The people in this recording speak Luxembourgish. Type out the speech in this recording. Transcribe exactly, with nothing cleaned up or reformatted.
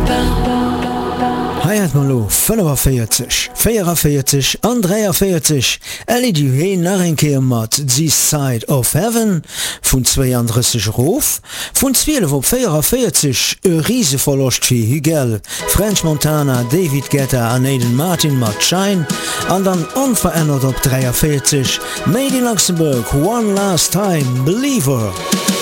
Heiert malo fünfundvierzig, vierundvierzig an dreiundvierzig Ellie du heen nach enkeer mat This Side of Heaven vun zweiunddreißig Rof vun zwölf op vierundvierzig e Rieseverlocht fir Hugel, French Montana, David Guetta an Aiden Martin mat Shine an dann onverändert op dreiundvierzig Made in Luxemburg One Last Time Believer.